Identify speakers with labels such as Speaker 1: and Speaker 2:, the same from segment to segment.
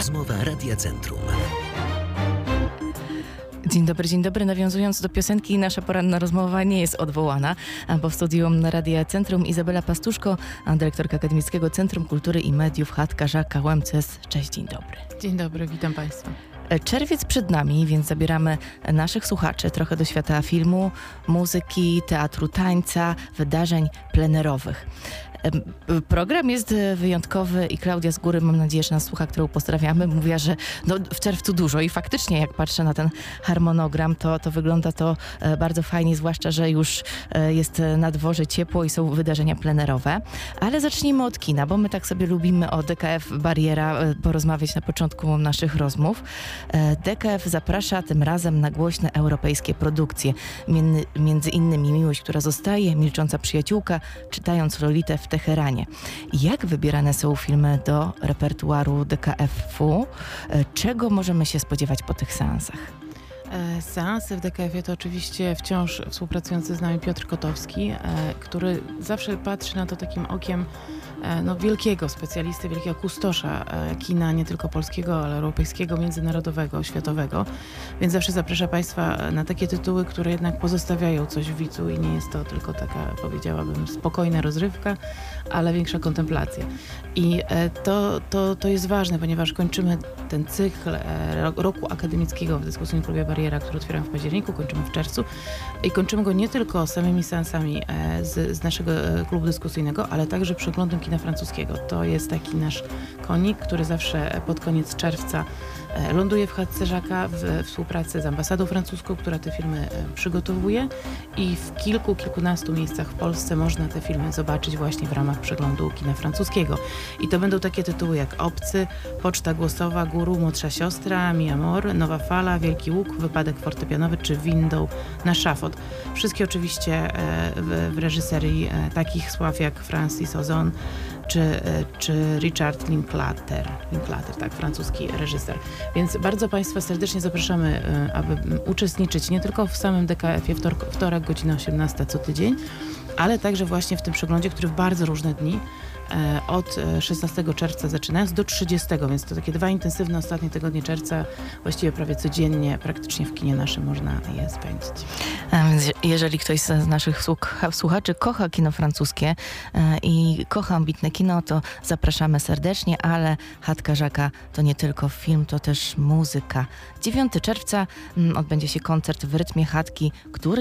Speaker 1: Rozmowa Radia Centrum.
Speaker 2: Dzień dobry. Nawiązując do piosenki, nasza poranna rozmowa nie jest odwołana, bo w studiu Radia Centrum Izabela Pastuszko, dyrektorka Akademickiego Centrum Kultury i Mediów Chatka Żaka UMCS. Cześć, dzień dobry.
Speaker 3: Dzień dobry, witam Państwa.
Speaker 2: Czerwiec przed nami, więc zabieramy naszych słuchaczy trochę do świata filmu, muzyki, teatru, tańca, wydarzeń plenerowych. Program jest wyjątkowy i Klaudia z góry, mam nadzieję, że nas słucha, którą pozdrawiamy, mówiła, że w czerwcu dużo i faktycznie jak patrzę na ten harmonogram, to wygląda to bardzo fajnie, zwłaszcza, że już jest na dworze ciepło i są wydarzenia plenerowe. Ale zacznijmy od kina, bo my tak sobie lubimy o DKF Bariera porozmawiać na początku naszych rozmów. DKF zaprasza tym razem na głośne europejskie produkcje. Między innymi Miłość, która zostaje, Milcząca przyjaciółka, Czytając Lolitę w Teheranie. Jak wybierane są filmy do repertuaru DKF-u? Czego możemy się spodziewać po tych seansach?
Speaker 3: Seansy w DKF-ie to oczywiście wciąż współpracujący z nami Piotr Kotowski, który zawsze patrzy na to takim okiem wielkiego specjalisty, wielkiego kustosza kina, nie tylko polskiego, ale europejskiego, międzynarodowego, światowego. Więc zawsze zaprasza Państwa na takie tytuły, które jednak pozostawiają coś w widzu i nie jest to tylko taka, powiedziałabym, spokojna rozrywka, ale większa kontemplacja. I to jest ważne, ponieważ kończymy ten cykl roku akademickiego w Dyskusyjnym Klubie Bariera, który otwieramy w październiku, kończymy w czerwcu i kończymy go nie tylko samymi seansami z naszego klubu dyskusyjnego, ale także przeglądem kina francuskiego. To jest taki nasz konik, który zawsze pod koniec czerwca ląduje w Chatce Żaka w współpracy z ambasadą francuską, która te filmy przygotowuje i w kilkunastu miejscach w Polsce można te filmy zobaczyć właśnie w ramach przeglądu kina francuskiego. I to będą takie tytuły jak Obcy, Poczta Głosowa, Guru, Młodsza Siostra, Mi Amor, Nowa Fala, Wielki Łuk, Wypadek fortepianowy czy Windą na szafot. Wszystkie oczywiście w reżyserii takich sław jak Francis Ozon czy Richard Linklater, tak, francuski reżyser. Więc bardzo Państwa serdecznie zapraszamy, aby uczestniczyć nie tylko w samym DKF-ie, wtorek, godzina 18 co tydzień, ale także właśnie w tym przeglądzie, który w bardzo różne dni od 16 czerwca zaczynając do 30, więc to takie 2 intensywne ostatnie tygodnie czerwca, właściwie prawie codziennie, praktycznie w kinie naszym można je spędzić.
Speaker 2: Jeżeli ktoś z naszych słuchaczy kocha kino francuskie i kocha ambitne kino, to zapraszamy serdecznie, ale Chatka Żaka to nie tylko film, to też muzyka. 9 czerwca odbędzie się koncert w rytmie chatki,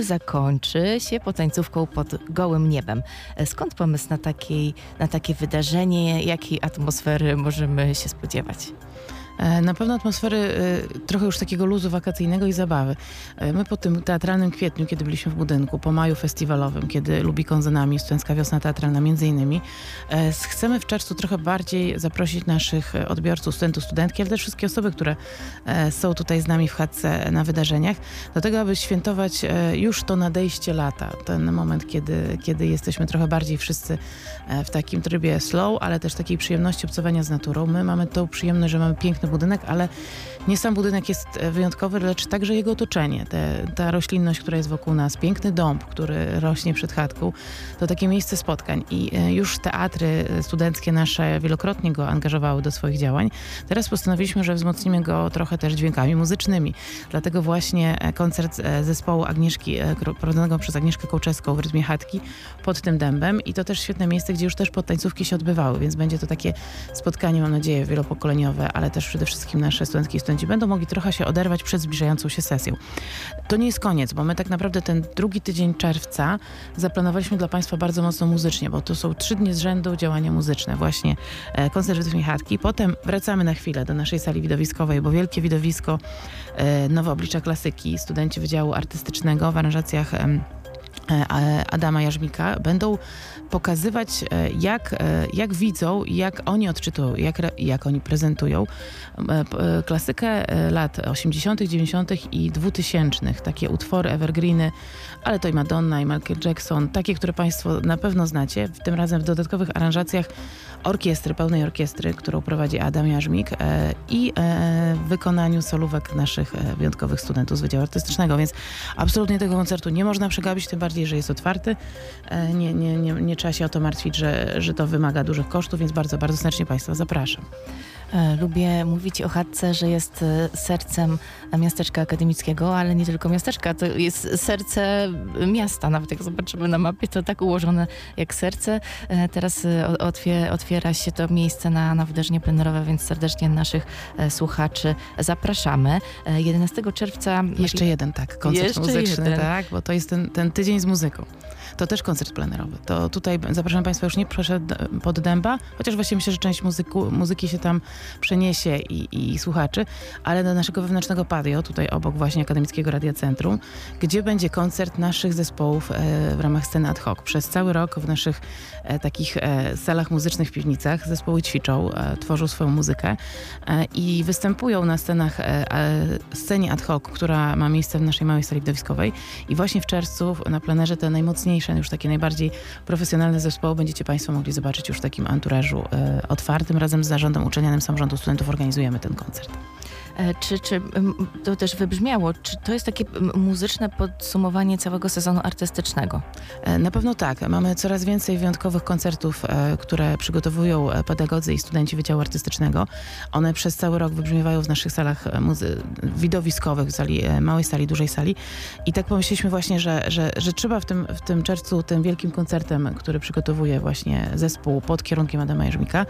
Speaker 2: który zakończy się potańcówką pod gołym niebem. Skąd pomysł na takie wydarzenie? Jakiej atmosfery możemy się spodziewać?
Speaker 3: Na pewno atmosfery trochę już takiego luzu wakacyjnego i zabawy. My po tym teatralnym kwietniu, kiedy byliśmy w budynku, po maju festiwalowym, kiedy Lubicon za nami, Studencka Wiosna Teatralna między innymi, chcemy w czerwcu trochę bardziej zaprosić naszych odbiorców, studentów, studentki, ale też wszystkie osoby, które są tutaj z nami w chatce na wydarzeniach, do tego, aby świętować już to nadejście lata. Ten moment, kiedy jesteśmy trochę bardziej wszyscy w takim trybie slow, ale też takiej przyjemności obcowania z naturą. My mamy tą przyjemność, że mamy piękny budynek, ale nie sam budynek jest wyjątkowy, lecz także jego otoczenie. Ta roślinność, która jest wokół nas, piękny dąb, który rośnie przed chatką, to takie miejsce spotkań. I już teatry studenckie nasze wielokrotnie go angażowały do swoich działań. Teraz postanowiliśmy, że wzmocnimy go trochę też dźwiękami muzycznymi. Dlatego właśnie koncert zespołu prowadzonego przez Agnieszkę Kołczewską w rytmie chatki pod tym dębem. I to też świetne miejsce, gdzie już też podtańcówki się odbywały, więc będzie to takie spotkanie, mam nadzieję, wielopokoleniowe, ale też przede wszystkim nasze studentki i studenci będą mogli trochę się oderwać przed zbliżającą się sesją. To nie jest koniec, bo my tak naprawdę ten drugi tydzień czerwca zaplanowaliśmy dla Państwa bardzo mocno muzycznie, bo to są 3 dni z rzędu działania muzyczne. Właśnie koncert w rytmie chatki. Potem wracamy na chwilę do naszej sali widowiskowej, bo wielkie widowisko, nowe oblicza klasyki, studenci Wydziału Artystycznego w aranżacjach Adama Jarzmika będą pokazywać, jak widzą, jak oni odczytują, jak oni prezentują klasykę lat 80., 90. i 2000. Takie utwory, evergreeny, ale to i Madonna, i Michael Jackson, takie, które Państwo na pewno znacie. Tym razem w dodatkowych aranżacjach pełnej orkiestry, którą prowadzi Adam Jarzmik i w wykonaniu solówek naszych wyjątkowych studentów z Wydziału Artystycznego, więc absolutnie tego koncertu nie można przegapić, tym bardziej, że jest otwarty. Nie trzeba się o to martwić, że to wymaga dużych kosztów, więc bardzo, bardzo serdecznie Państwa zapraszam.
Speaker 2: Lubię mówić o chatce, że jest sercem miasteczka akademickiego, ale nie tylko miasteczka, to jest serce miasta. Nawet jak zobaczymy na mapie, to tak ułożone jak serce. Teraz otwiera się to miejsce na wydarzenie plenerowe, więc serdecznie naszych słuchaczy zapraszamy. 11 czerwca...
Speaker 3: Jeszcze jeden, koncert
Speaker 2: Jeszcze
Speaker 3: muzyczny,
Speaker 2: jeden.
Speaker 3: bo to jest ten tydzień z muzyką. To też koncert plenerowy. To tutaj zapraszam Państwa, już nie przeszedł pod dęba, chociaż właśnie myślę, że część muzyki się tam przeniesie i słuchaczy, ale do naszego wewnętrznego patio, tutaj obok właśnie Akademickiego Radia Centrum, gdzie będzie koncert naszych zespołów w ramach sceny ad hoc. Przez cały rok w naszych takich salach muzycznych, piwnicach zespoły ćwiczą, tworzą swoją muzykę i występują na scenie ad hoc, która ma miejsce w naszej małej sali widowiskowej i właśnie w czerwcu na plenerze te najmocniejsze, już takie najbardziej profesjonalne zespoły będziecie Państwo mogli zobaczyć już w takim anturażu otwartym. Razem z Zarządem Uczelnianym Samorządu Studentów organizujemy ten koncert.
Speaker 2: Czy to też wybrzmiało, czy to jest takie muzyczne podsumowanie całego sezonu artystycznego?
Speaker 3: Na pewno tak. Mamy coraz więcej wyjątkowych koncertów, które przygotowują pedagodzy i studenci Wydziału Artystycznego. One przez cały rok wybrzmiewają w naszych salach widowiskowych, małej sali, dużej sali. I tak pomyśleliśmy właśnie, że trzeba w tym czerwcu tym wielkim koncertem, który przygotowuje właśnie zespół pod kierunkiem Adama Jerzmika,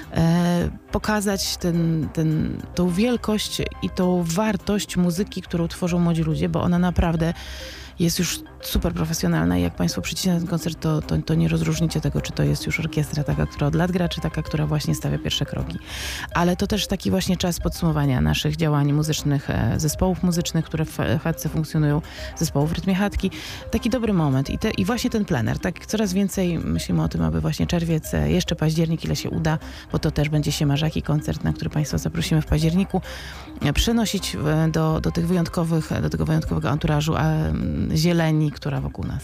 Speaker 3: pokazać tą wielkość i tą wartość muzyki, którą tworzą młodzi ludzie, bo ona naprawdę jest już super profesjonalna i jak Państwo przyjdziecie na ten koncert, to nie rozróżnicie tego, czy to jest już orkiestra taka, która od lat gra, czy taka, która właśnie stawia pierwsze kroki. Ale to też taki właśnie czas podsumowania naszych działań muzycznych, zespołów muzycznych, które w chatce funkcjonują, zespołów w rytmie chatki. Taki dobry moment. I właśnie ten plener. Tak coraz więcej myślimy o tym, aby właśnie czerwiec, jeszcze październik, ile się uda, bo to też będzie Siemarzaki koncert, na który Państwa zaprosimy w październiku, przenosić do tego wyjątkowego anturażu zieleni, która wokół nas.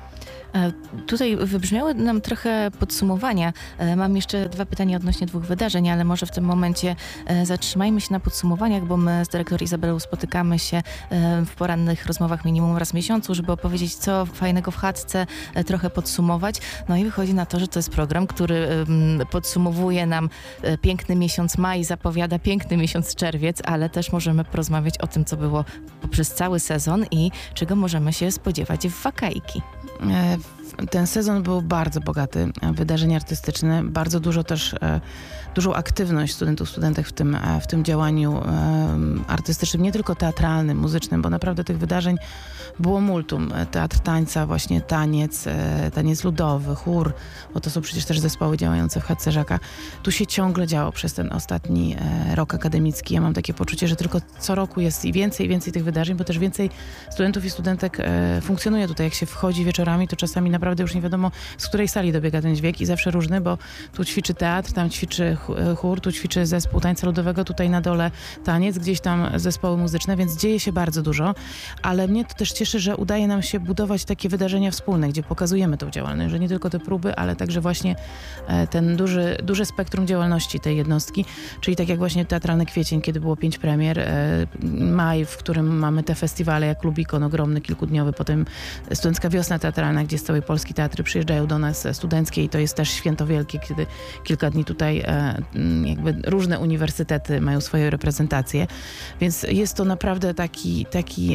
Speaker 2: Tutaj wybrzmiały nam trochę podsumowania. Mam jeszcze 2 pytania odnośnie 2 wydarzeń, ale może w tym momencie zatrzymajmy się na podsumowaniach, bo my z dyrektor Izabelą spotykamy się w porannych rozmowach minimum raz w miesiącu, żeby opowiedzieć, co fajnego w chatce, trochę podsumować. No i wychodzi na to, że to jest program, który podsumowuje nam piękny miesiąc maj, zapowiada piękny miesiąc czerwiec, ale też możemy porozmawiać o tym, co było poprzez cały sezon i czego możemy się spodziewać w wakajki.
Speaker 3: Ten sezon był bardzo bogaty, wydarzenia artystyczne, bardzo dużo też, dużą aktywność studentów, studentek w tym działaniu artystycznym, nie tylko teatralnym, muzycznym, bo naprawdę tych wydarzeń było multum. Teatr tańca, właśnie taniec ludowy, chór, bo to są przecież też zespoły działające w chatce Żaka. Tu się ciągle działo przez ten ostatni rok akademicki. Ja mam takie poczucie, że tylko co roku jest i więcej tych wydarzeń, bo też więcej studentów i studentek funkcjonuje tutaj. Jak się wchodzi wieczorami, to czasami naprawdę już nie wiadomo, z której sali dobiega ten dźwięk i zawsze różny, bo tu ćwiczy teatr, tam ćwiczy chór, tu ćwiczy zespół tańca ludowego, tutaj na dole taniec, gdzieś tam zespoły muzyczne, więc dzieje się bardzo dużo, ale mnie to też cieszy, że udaje nam się budować takie wydarzenia wspólne, gdzie pokazujemy tą działalność, że nie tylko te próby, ale także właśnie ten duże spektrum działalności tej jednostki, czyli tak jak właśnie Teatralny Kwiecień, kiedy było 5 premier, maj, w którym mamy te festiwale jak Lubikon, ogromny, kilkudniowy, potem Studencka Wiosna Teatralna, gdzie z całej Polski teatry przyjeżdżają do nas studenckie i to jest też święto wielkie, kiedy kilka dni tutaj jakby różne uniwersytety mają swoje reprezentacje, więc jest to naprawdę taki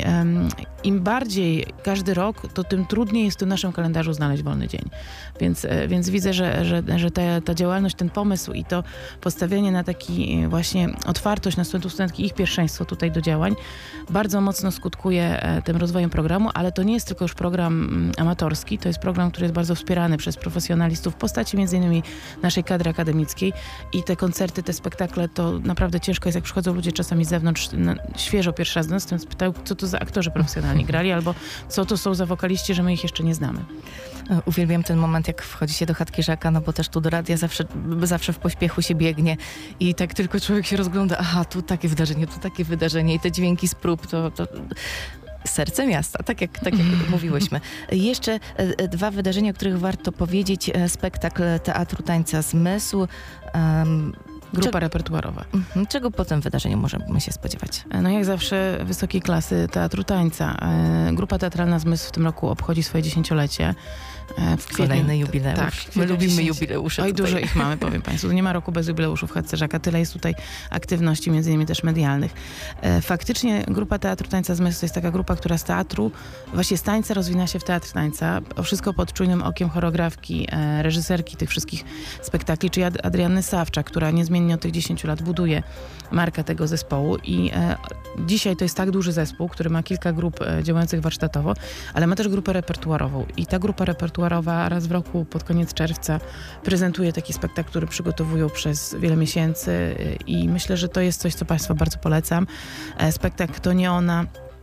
Speaker 3: im bardziej każdy rok, to tym trudniej jest w tym naszym kalendarzu znaleźć wolny dzień. Więc widzę, że ta działalność, ten pomysł i to postawienie na taki właśnie otwartość na studentów, studentki, ich pierwszeństwo tutaj do działań bardzo mocno skutkuje tym rozwojem programu, ale to nie jest tylko już program amatorski, to jest program, który jest bardzo wspierany przez profesjonalistów w postaci m.in. naszej kadry akademickiej i te koncerty, te spektakle, to naprawdę ciężko jest, jak przychodzą ludzie czasami z zewnątrz, świeżo pierwszy raz do nas, to pytają, co to za aktorzy profesjonalni grali, albo co to są za wokaliści, że my ich jeszcze nie znamy.
Speaker 2: Uwielbiam ten moment, jak wchodzi się do chatki Żaka, no bo też tu do radia zawsze w pośpiechu się biegnie i tak tylko człowiek się rozgląda, aha, tu takie wydarzenie i te dźwięki z prób, to serce miasta, tak jak mówiłyśmy. Jeszcze 2 wydarzenia, o których warto powiedzieć. Spektakl Teatru Tańca Zmysł.
Speaker 3: Grupa repertuarowa.
Speaker 2: Czego po tym wydarzeniu możemy się spodziewać?
Speaker 3: No jak zawsze wysokiej klasy teatru tańca. Grupa teatralna Zmysł w tym roku obchodzi swoje 10-lecie.
Speaker 2: Kolejny jubileusz.
Speaker 3: Tak,
Speaker 2: My lubimy jubileusze.
Speaker 3: Oj,
Speaker 2: tutaj.
Speaker 3: dużo ich mamy, powiem Państwu. Nie ma roku bez jubileuszów Hadzerzaka. Tyle jest tutaj aktywności, między innymi też medialnych. Faktycznie Grupa Teatru Tańca Zmysł to jest taka grupa, która z teatru, właśnie z tańca rozwina się w teatr tańca. O wszystko pod czujnym okiem choreografki, reżyserki tych wszystkich spektakli, czyli Adrianny Sawczak, która niezmiennie od tych 10 lat buduje markę tego zespołu. I dzisiaj to jest tak duży zespół, który ma kilka grup działających warsztatowo, ale ma też grupę repertuarową. I ta grupa repertuarowa raz w roku pod koniec czerwca prezentuje taki spektakl, który przygotowują przez wiele miesięcy i myślę, że to jest coś, co Państwu bardzo polecam. Spektakl To nie ona.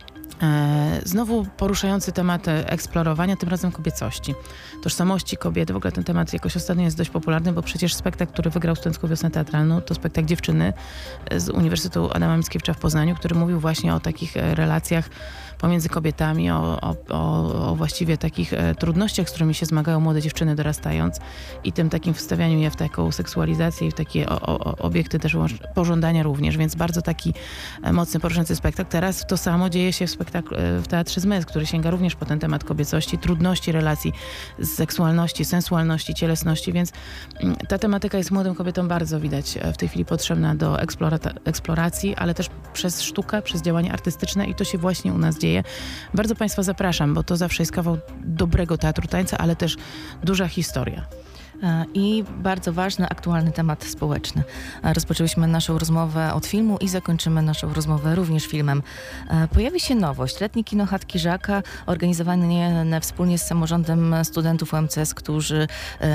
Speaker 3: Znowu poruszający temat eksplorowania, tym razem kobiecości, tożsamości kobiety. W ogóle ten temat jakoś ostatnio jest dość popularny, bo przecież spektakl, który wygrał Studencką Wiosnę Teatralną, to spektakl Dziewczyny z Uniwersytetu Adama Mickiewicza w Poznaniu, który mówił właśnie o takich relacjach pomiędzy kobietami, o właściwie takich trudnościach, z którymi się zmagają młode dziewczyny dorastając i tym takim wstawianiu je w taką seksualizację i w takie obiekty też pożądania również, więc bardzo taki mocny, poruszający spektakl. Teraz to samo dzieje się w Teatrze Zmysł, który sięga również po ten temat kobiecości, trudności relacji z seksualności, sensualności, cielesności, więc ta tematyka jest młodym kobietom bardzo widać w tej chwili potrzebna do eksploracji, ale też przez sztukę, przez działania artystyczne i to się właśnie u nas dzieje. Bardzo Państwa zapraszam, bo to zawsze jest kawał dobrego teatru tańca, ale też duża historia.
Speaker 2: I bardzo ważny, aktualny temat społeczny. Rozpoczęliśmy naszą rozmowę od filmu i zakończymy naszą rozmowę również filmem. Pojawi się nowość. Letnie kino Hadkiżaka, organizowane wspólnie z samorządem studentów UMCS, którzy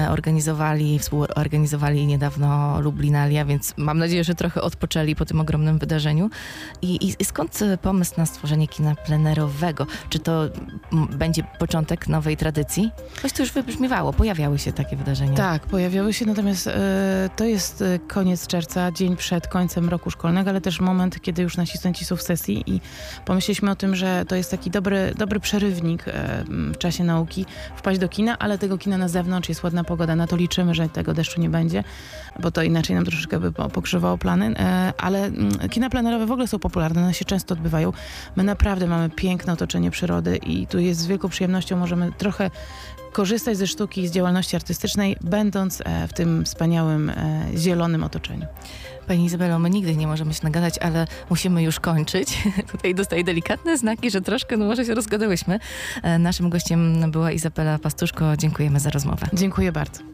Speaker 2: współorganizowali niedawno Lublinalia, więc mam nadzieję, że trochę odpoczęli po tym ogromnym wydarzeniu. I skąd pomysł na stworzenie kina plenerowego? Czy to będzie początek nowej tradycji? Coś to już wybrzmiewało, pojawiały się takie wydarzenia.
Speaker 3: Tak, pojawiały się, natomiast to jest koniec czerwca, dzień przed końcem roku szkolnego, ale też moment, kiedy już nasi studenci są w sesji i pomyśleliśmy o tym, że to jest taki dobry przerywnik w czasie nauki, wpaść do kina, ale tego kina na zewnątrz, jest ładna pogoda, na to liczymy, że tego deszczu nie będzie, bo to inaczej nam troszeczkę by pokrzywało plany, ale kina plenerowe w ogóle są popularne, one się często odbywają. My naprawdę mamy piękne otoczenie przyrody i tu jest z wielką przyjemnością, możemy trochę korzystać ze sztuki i z działalności artystycznej, będąc w tym wspaniałym, zielonym otoczeniu.
Speaker 2: Pani Izabelo, my nigdy nie możemy się nagadać, ale musimy już kończyć. Tutaj dostaję delikatne znaki, że troszkę może się rozgadałyśmy. Naszym gościem była Izabela Pastuszko. Dziękujemy za rozmowę.
Speaker 3: Dziękuję bardzo.